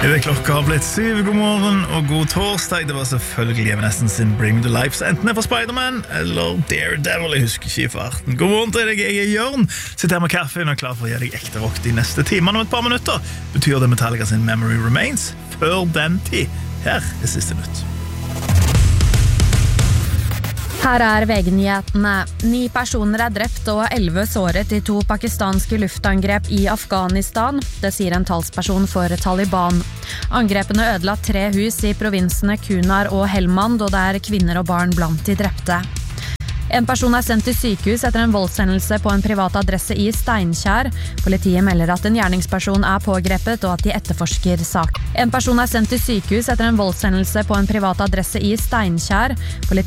Det klokka har blitt 7, god morgen og god torsdag. Det var selvfølgelig Evanescence sin Bring Me to Life, så enten for Spider-Man eller Daredevil, jeg husker ikke i farten. God morgen til deg, jeg Jørn. Sitter her med kaffe og er klar for å gi deg ekte rock de neste timene om et par minutter. Betyr det Metallica sin Memory Remains før den tid. Her siste nytt. Her VG-nyhetene. 9 personer drept og 11 såret i 2 pakistanske luftangrep i Afghanistan. Det sier en talsperson for Taliban. Angrepene ødela 3 hus i provinsene Kunar og Helmand, og det kvinner og barn blant de drepte. En person sendt til sykehus etter en voldshendelse på en privat adresse i Steinkjer. Politiet melder at en gjerningsperson pågrepet og at de etterforsker sak. En person sendt til sykehus etter en voldshendelse på en privat adresse i Steinkjer.